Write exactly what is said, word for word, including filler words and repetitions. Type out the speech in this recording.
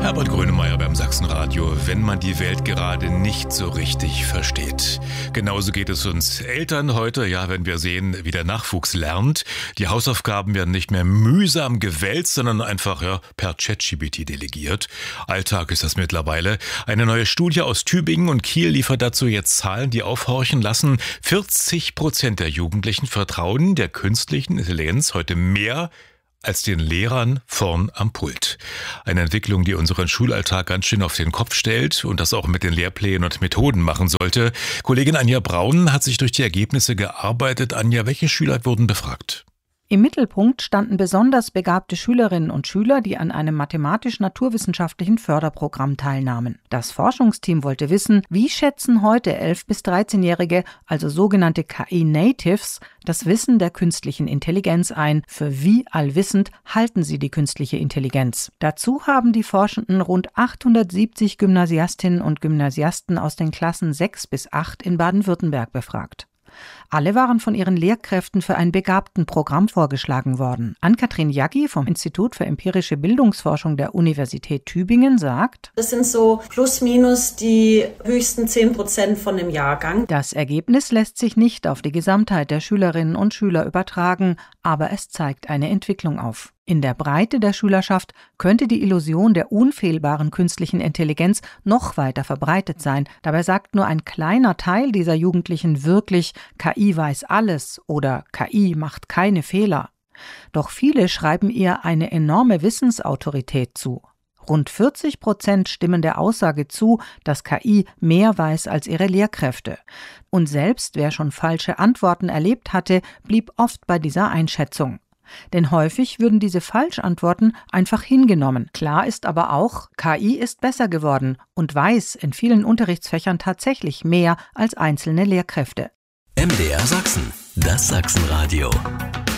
Herbert Grönemeyer beim Sachsenradio, wenn man die Welt gerade nicht so richtig versteht. Genauso geht es uns Eltern heute, ja, wenn wir sehen, wie der Nachwuchs lernt. Die Hausaufgaben werden nicht mehr mühsam gewälzt, sondern einfach ja, per ChatGPT delegiert. Alltag ist das mittlerweile. Eine neue Studie aus Tübingen und Kiel liefert dazu jetzt Zahlen, die aufhorchen lassen. vierzig Prozent der Jugendlichen vertrauen der künstlichen Intelligenz heute mehr als den Lehrern vorn am Pult. Eine Entwicklung, die unseren Schulalltag ganz schön auf den Kopf stellt und das auch mit den Lehrplänen und Methoden machen sollte. Kollegin Anja Braun hat sich durch die Ergebnisse gearbeitet. Anja, welche Schüler wurden befragt? Im Mittelpunkt standen besonders begabte Schülerinnen und Schüler, die an einem mathematisch-naturwissenschaftlichen Förderprogramm teilnahmen. Das Forschungsteam wollte wissen, wie schätzen heute elf- bis dreizehnjährige, also sogenannte K I-Natives, das Wissen der künstlichen Intelligenz ein. Für wie allwissend halten sie die künstliche Intelligenz? Dazu haben die Forschenden rund achthundertsiebzig Gymnasiastinnen und Gymnasiasten aus den Klassen sechs bis acht in Baden-Württemberg befragt. Alle waren von ihren Lehrkräften für ein Begabtenprogramm vorgeschlagen worden. Ann-Kathrin Jaggi vom Institut für empirische Bildungsforschung der Universität Tübingen sagt: Das sind so plus minus die höchsten zehn Prozent von dem Jahrgang. Das Ergebnis lässt sich nicht auf die Gesamtheit der Schülerinnen und Schüler übertragen, aber es zeigt eine Entwicklung auf. In der Breite der Schülerschaft könnte die Illusion der unfehlbaren künstlichen Intelligenz noch weiter verbreitet sein. Dabei sagt nur ein kleiner Teil dieser Jugendlichen wirklich, K I weiß alles oder K I macht keine Fehler. Doch viele schreiben ihr eine enorme Wissensautorität zu. Rund vierzig Prozent stimmen der Aussage zu, dass K I mehr weiß als ihre Lehrkräfte. Und selbst wer schon falsche Antworten erlebt hatte, blieb oft bei dieser Einschätzung. Denn häufig würden diese Falschantworten einfach hingenommen. Klar ist aber auch, K I ist besser geworden und weiß in vielen Unterrichtsfächern tatsächlich mehr als einzelne Lehrkräfte. M D R Sachsen, das Sachsenradio.